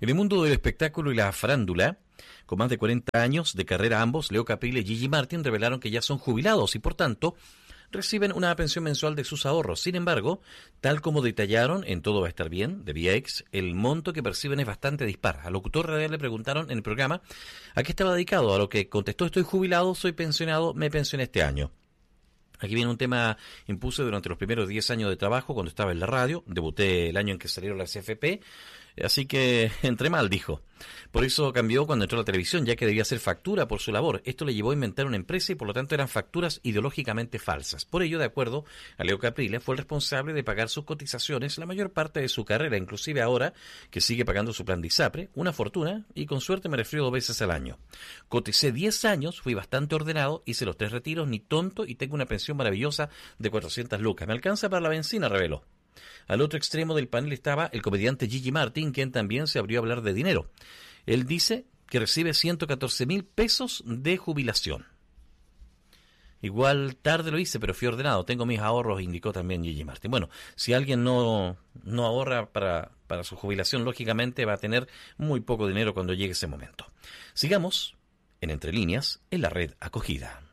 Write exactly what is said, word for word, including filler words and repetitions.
En el mundo del espectáculo y la farándula, con más de cuarenta años de carrera ambos, Leo Caprile y Gigi Martin, revelaron que ya son jubilados y por tanto reciben una pensión mensual de sus ahorros. Sin embargo, tal como detallaron en Todo va a estar bien, de V I X, el monto que perciben es bastante dispar. Al locutor radial le preguntaron en el programa a qué estaba dedicado, a lo que contestó: estoy jubilado, soy pensionado, me pensioné este año. Aquí viene un tema que impuse durante los primeros diez años de trabajo cuando estaba en la radio. Debuté el año en que salieron las C F P, así que entré mal, dijo. Por eso cambió cuando entró a la televisión, ya que debía ser factura por su labor. Esto le llevó a inventar una empresa y por lo tanto eran facturas ideológicamente falsas. Por ello, de acuerdo a Leo Caprile, fue el responsable de pagar sus cotizaciones la mayor parte de su carrera, inclusive ahora que sigue pagando su plan de ISAPRE, una fortuna, y con suerte me refiero dos veces al año. Coticé diez años, fui bastante ordenado, hice los tres retiros, ni tonto, y tengo una pensión maravillosa de cuatrocientas lucas. Me alcanza para la benzina, reveló. Al otro extremo del panel estaba el comediante Gigi Martin, quien también se abrió a hablar de dinero. Él dice que recibe ciento catorce mil pesos de jubilación. Igual tarde lo hice, pero fui ordenado. Tengo mis ahorros, indicó también Gigi Martin. Bueno, si alguien no, no ahorra para, para su jubilación, lógicamente va a tener muy poco dinero cuando llegue ese momento. Sigamos en Entre Líneas en la red Acogida.